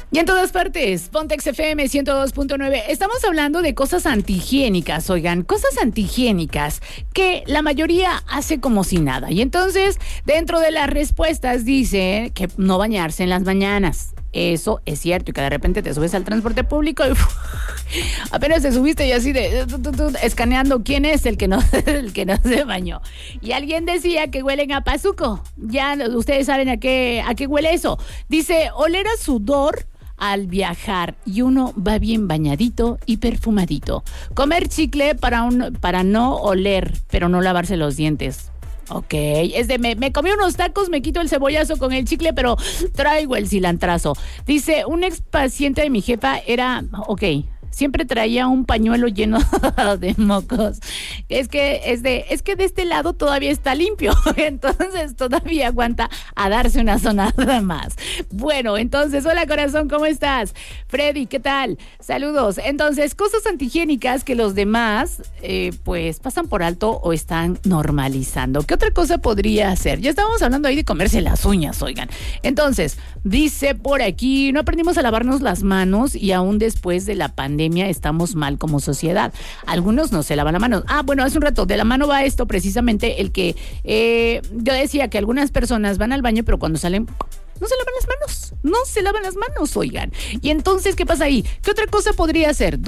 Y en todas partes, Pontex FM 102.9. Estamos hablando de cosas antihigiénicas, oigan, cosas antihigiénicas que la mayoría hace como si nada. Y entonces, dentro de las respuestas dice que no bañarse en las mañanas. Eso es cierto, y que de repente te subes al transporte público y apenas te subiste y así escaneando quién es el que no se bañó. Y alguien decía que huelen a pazuco. Ya ustedes saben a qué huele eso. Dice, oler a sudor al viajar y uno va bien bañadito y perfumadito. Comer chicle para no oler, pero no lavarse los dientes. Ok, es de me comí unos tacos, me quito el cebollazo con el chicle, pero traigo el cilantrazo. Dice, un ex paciente de mi jefa era, siempre traía un pañuelo lleno de mocos. Es que de este lado todavía está limpio, entonces todavía aguanta a darse una sonada más. Bueno, entonces, hola corazón, ¿cómo estás? Freddy, ¿qué tal? Saludos. Entonces, cosas antihigiénicas que los demás pues pasan por alto o están normalizando. ¿Qué otra cosa podría hacer? Ya estábamos hablando ahí de comerse las uñas, oigan. Entonces, dice por aquí, no aprendimos a lavarnos las manos y aún después de la pandemia estamos mal como sociedad. Algunos no se lavan la mano. Bueno, hace un rato, de la mano va esto precisamente, el que yo decía que algunas personas van al baño, pero cuando salen no se lavan las manos, oigan. Y entonces, ¿qué pasa ahí? ¿Qué otra cosa podría ser?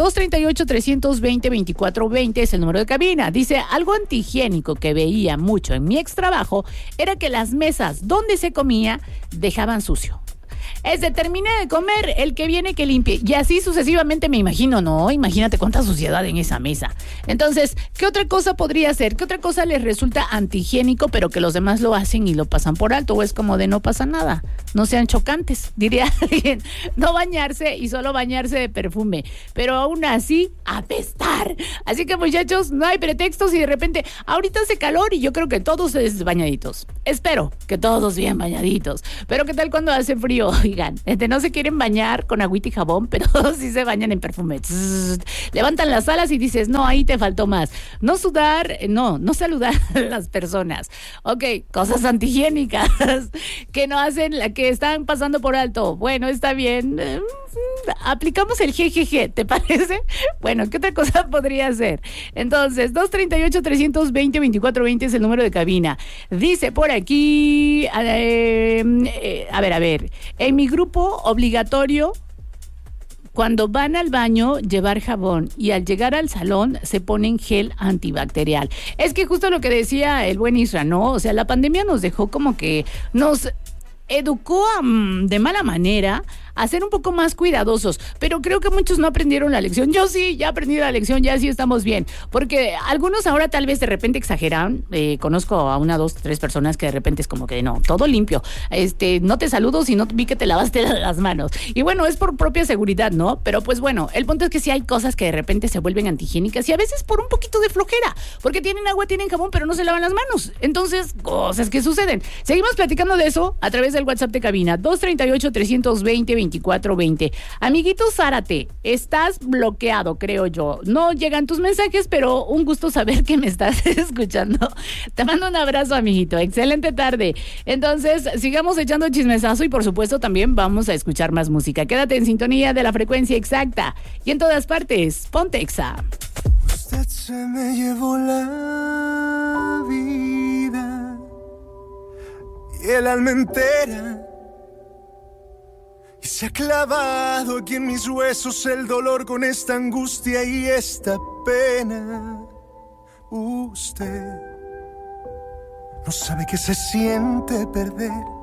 238-320-2420 es el número de cabina. Dice, algo antihigiénico que veía mucho en mi ex trabajo era que las mesas donde se comía dejaban sucio. Es de terminé de comer, el que viene que limpie. Y así sucesivamente, me imagino, ¿no? Imagínate cuánta suciedad en esa mesa. Entonces, ¿qué otra cosa podría ser? ¿Qué otra cosa les resulta antihigiénico, pero que los demás lo hacen y lo pasan por alto? O es como de no pasa nada. No sean chocantes, diría alguien. No bañarse y solo bañarse de perfume. Pero aún así, apestar. Así que, muchachos, no hay pretextos y de repente, ahorita hace calor y yo creo que todos bañaditos. Espero que todos bien bañaditos. Pero ¿qué tal cuando hace frío? Oigan, no se quieren bañar con agüita y jabón, pero sí se bañan en perfume. Levantan las alas y dices, no, ahí te faltó más. No sudar, no saludar a las personas. Ok, cosas antihigiénicas que no hacen, que están pasando por alto. Bueno, está bien. Aplicamos el jejeje, ¿te parece? Bueno, ¿qué otra cosa podría ser? Entonces, 238-320-2420 es el número de cabina. Dice por aquí, a ver, en mi grupo obligatorio, cuando van al baño, llevar jabón y al llegar al salón se ponen gel antibacterial. Es que justo lo que decía el buen Isra, ¿no? O sea, la pandemia nos dejó como que nos educó de mala manera a ser un poco más cuidadosos, pero creo que muchos no aprendieron la lección. Yo sí, ya aprendí la lección, ya sí estamos bien, porque algunos ahora tal vez de repente exageran. Conozco a 1, 2, 3 personas que de repente es como que no, todo limpio, no te saludo si no vi que te lavaste las manos, y bueno, es por propia seguridad, ¿no? Pero pues bueno, el punto es que sí hay cosas que de repente se vuelven antihigiénicas y a veces por un poquito de flojera, porque tienen agua, tienen jabón, pero no se lavan las manos. Entonces, cosas que suceden. Seguimos platicando de eso a través del WhatsApp de cabina, 238-320-2420. Amiguito Zárate, estás bloqueado, creo yo. No llegan tus mensajes, pero un gusto saber que me estás escuchando. Te mando un abrazo, amiguito. Excelente tarde. Entonces, sigamos echando chismesazo y por supuesto también vamos a escuchar más música. Quédate en sintonía de la frecuencia exacta y en todas partes, ponte Exa. Usted se me llevó la vida y el alma entera. Y se ha clavado aquí en mis huesos el dolor con esta angustia y esta pena. Usted no sabe que se siente perder